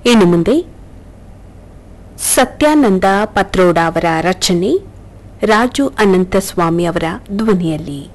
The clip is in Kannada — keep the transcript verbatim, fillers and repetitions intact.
ಇನ್ನು ಮುಂದೆ ಸತ್ಯಾನಂದ ಪತ್ರೋಡ ಅವರ ರಚನೆ ರಾಜು ಅನಂತಸ್ವಾಮಿ ಅವರ ಧ್ವನಿಯಲ್ಲಿ.